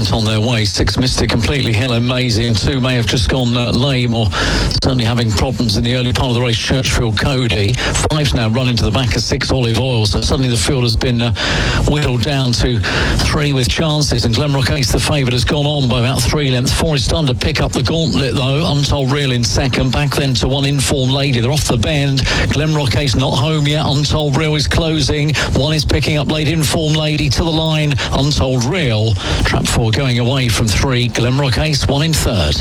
went on their way. 6 missed it completely. Helen Maisie and 2 may have just gone lame, or certainly having problems in the early part of the race. Churchfield Cody. 5's now run into the back of 6 Olive Oil, so suddenly the field has been whittled down to 3 with chances, and Glenrock Ace, the favourite, has gone on by about 3 lengths. 4 is starting to pick up the gauntlet though. Untold Real in second, back then to 1 Informed Lady. They're off the bend. Glenrock Ace not home yet. Untold Real is closing. 1 is picking up late. Informed Lady to the line. Untold Real. Trap 4 going away from 3. Glenrock Ace 1 in third.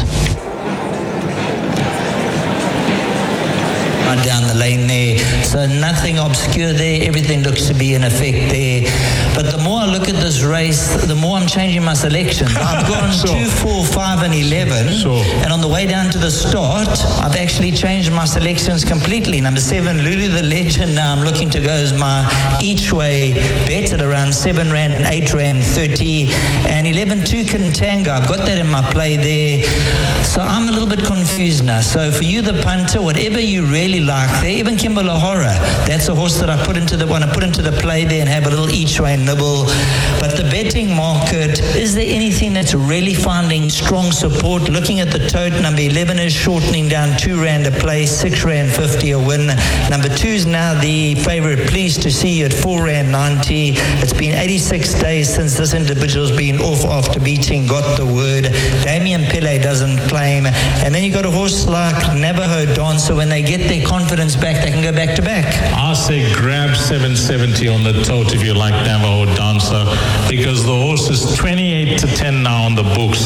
Right down the lane there, so nothing obscure there, everything looks to be in effect there. But the more I look at this race, the more I'm changing my selections. I've gone 2, 4, 5 and 11, and on the way down to the start I've actually changed my selections completely. Number 7 Lulu the Legend, now I'm looking to go as my each way bet at around 7 rand and 8 rand 30, and 11 Tucantanga, I've got that in my play there. So I'm a little bit confused now. So for you, the punter, whatever you really like there, even Kimberley Horror, that's a horse that I put into the play there and have a little each way nibble. But the betting market, is there anything that's really finding strong support? Looking at the tote, number 11 is shortening down 2 rand a play, 6 rand 50 a win. Number 2 is now the favourite. Pleased to see you at 4 rand 90. It's been 86 days since this individual's been off after beating Got the Word. Damien Pillay doesn't claim. And then you got a horse like Navajo Dancer. When they get their confidence back, they can go back to back. I say grab 770 on the tote if you like Navajo Dancer, because the horse is 28 to 10 now on the books.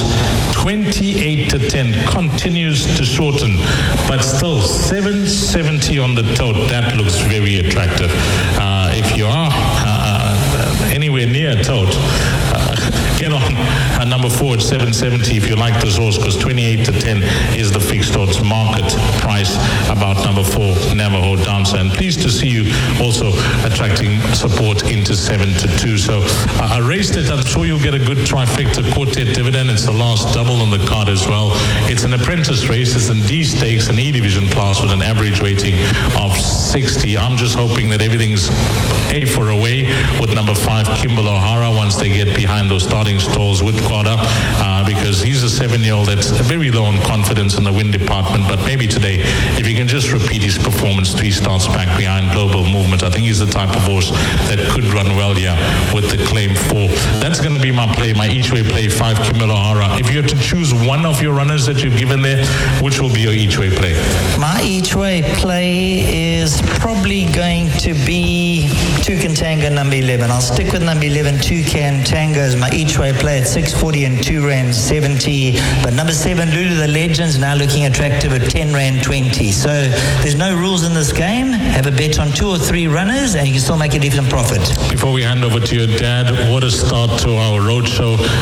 28 to 10 continues to shorten, but still 770 on the tote. That looks very attractive. If you are anywhere near a tote, get on number 4 at 770 if you like this horse, because 28 to 10 is the fixed odds market price about number 4 Navajo Dancer. And pleased to see you also attracting support into 7 to 2. So I raced it. I'm sure you'll get a good trifecta quartet dividend. It's the last double on the card as well. It's an apprentice race. It's in D stakes, an E division class with an average rating of 60. I'm just hoping that everything's A for away with number 5 Kimball O'Hara once they get behind those starting stalls with Quadra, because he's a 7-year-old that's very low on confidence in the win department. But maybe today, if he can just repeat his performance 3 starts back behind Global Movement, I think he's the type of horse that could run well here with the claim 4. That's going to be my play, my each way play, 5 Kimball O'Hara. If you had to choose one of your runners that you've given there, which will be your each way play? My each way play is probably going to be Tucantanga number 11. I'll stick with number 11 Tucantanga as my each way play at 640 and 2 rand 70. But number 7 Lulu the Legends now looking attractive at 10 rand 20. So there's no rules in this game. Have a bet on 2 or 3 runners and you can still make a decent profit. Before we hand over to your dad, what a start to our roadshow.